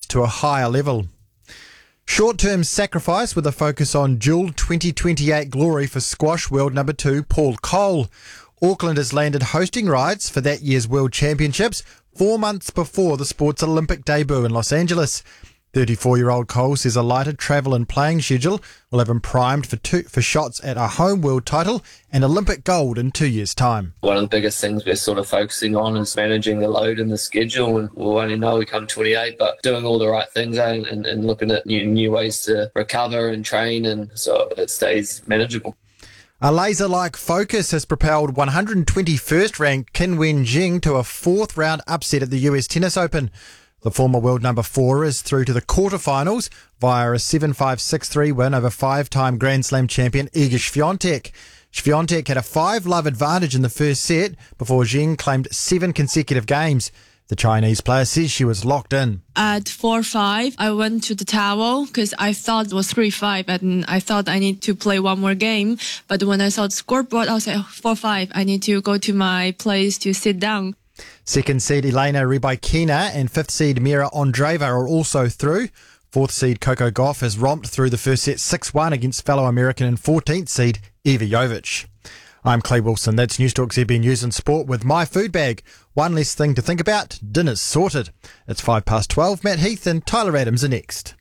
to a higher level. Short-term sacrifice with a focus on dual 2028 glory for squash world number 2 Paul Cole. Auckland has landed hosting rights for that year's World Championships 4 months before the sport's Olympic debut in Los Angeles. 34-year-old Cole says a lighter travel and playing schedule will have him primed for shots at a home world title and Olympic gold in 2 years' time. One of the biggest things we're sort of focusing on is managing the load in the schedule, and we'll only know we come 28, but doing all the right things and looking at new ways to recover and train, and so it stays manageable. A laser-like focus has propelled 121st ranked Qin Wenjing to a fourth-round upset at the US Tennis Open. The former world number 4 is through to the quarterfinals via a 7-5, 6-3 win over five-time Grand Slam champion Iga Swiatek. Swiatek had a 5-love advantage in the first set before Zheng claimed 7 consecutive games. The Chinese player says she was locked in. At 4-5, I went to the towel because I thought it was 3-5 and I thought I need to play one more game. But when I saw the scoreboard, I was like, 4-5, I need to go to my place to sit down. Second seed Elena Rybakina and fifth seed Mira Andreeva are also through. Fourth seed Coco Gauff has romped through the first set 6-1 against fellow American and 14th seed Eva Jovic. I'm Clay Wilson. That's Newstalk ZB News and Sport with my food bag. One less thing to think about. Dinner's sorted. It's 12:05. Matt Heath and Tyler Adams are next.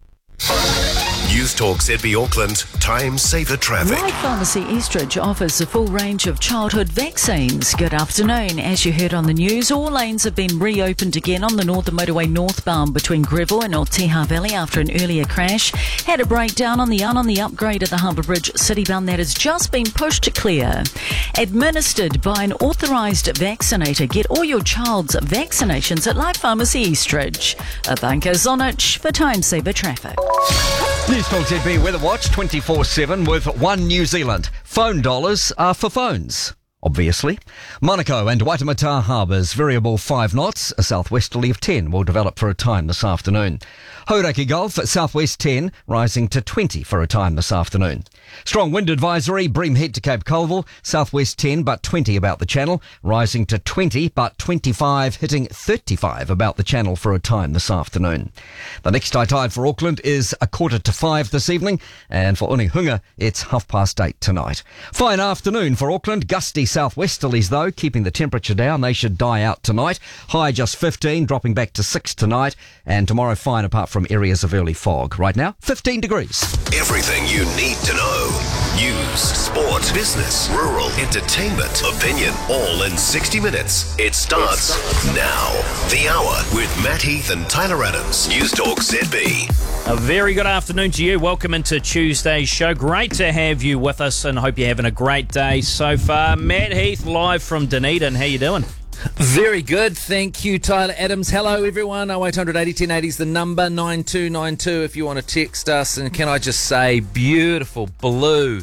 Newstalk ZB Auckland, time saver traffic. Life Pharmacy Eastridge offers a full range of childhood vaccines. Good afternoon. As you heard on the news, all lanes have been reopened again on the Northern Motorway northbound between Greville and Oteha Valley after an earlier crash. Had a breakdown on the upgrade at the Harbour Bridge citybound that has just been pushed to clear. Administered by an authorised vaccinator. Get all your child's vaccinations at Life Pharmacy Eastridge. Thank us on it for time saver traffic. Newstalk ZB Weather Watch 24/7 with One New Zealand. Phone dollars are for phones, obviously. Manukau and Waitemata Harbours, variable 5 knots, a southwesterly of 10 will develop for a time this afternoon. Hauraki Gulf, southwest 10, rising to 20 for a time this afternoon. Strong wind advisory, Bream Head to Cape Colville, southwest 10 but 20 about the channel, rising to 20 but 25, hitting 35 about the channel for a time this afternoon. The next high tide for Auckland is 4:45 this evening, and for Unihunga it's 8:30 tonight. Fine afternoon for Auckland, gusty southwesterlies though, keeping the temperature down. They should die out tonight. High just 15, dropping back to 6 tonight, and tomorrow fine apart from areas of early fog. Right now, 15 degrees. Everything you need to know. News, sport, business, rural, entertainment, opinion, all in 60 minutes. It starts now. The Hour with Matt Heath and Tyler Adams. Newstalk ZB. A very good afternoon to you. Welcome into Tuesday's show. Great to have you with us, and I hope you're having a great day so far. Matt Heath live from Dunedin. How you doing? Very good, thank you, Tyler Adams. Hello, everyone. 0800 80 1080 is the number, 9292 if you want to text us. And can I just say, beautiful blue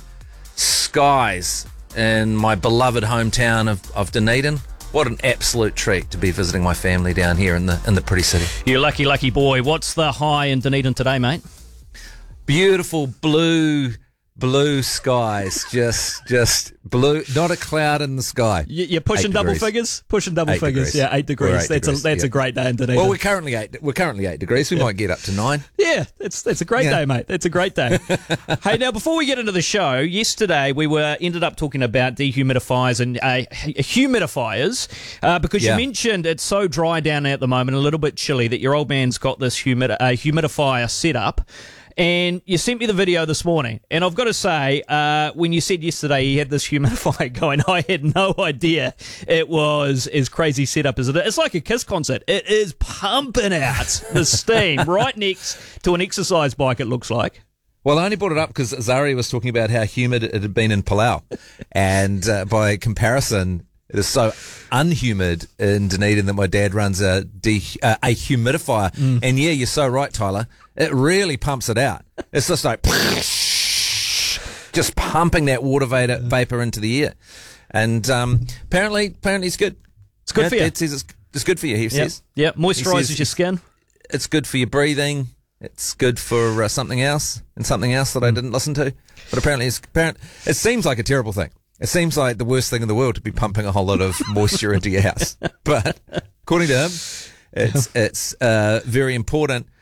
skies in my beloved hometown of Dunedin. What an absolute treat to be visiting my family down here in the pretty city. You lucky boy. What's the high in Dunedin today, mate? Beautiful blue skies, just blue, not a cloud in the sky. You're pushing double figures? Pushing double figures. Degrees. Yeah, 8 degrees. That's a great day in Dunedin. Well, we're currently 8 degrees. We might get up to 9. Yeah, it's a great day, mate. It's a great day. Hey, now before we get into the show, yesterday we ended up talking about dehumidifiers and humidifiers because you mentioned it's so dry down there at the moment, a little bit chilly, that your old man's got this humidifier set up. And you sent me the video this morning, and I've got to say, when you said yesterday he had this humidifier going, I had no idea it was as crazy setup as it is. It's like a Kiss concert. It is pumping out the steam right next to an exercise bike, it looks like. Well, I only brought it up because Zari was talking about how humid it had been in Palau, and by comparison, it is so unhumid in Dunedin that my dad runs a humidifier. And yeah, you're so right, Tyler. It really pumps it out. It's just like just pumping that water vapor into the air. And apparently it's good. It's good for you. Dad says it's good for you, he says. Yeah, moisturises your skin. It's good for your breathing. It's good for something else that I didn't listen to. But apparently it seems like a terrible thing. It seems like the worst thing in the world to be pumping a whole lot of moisture into your house. But according to him, it's very important.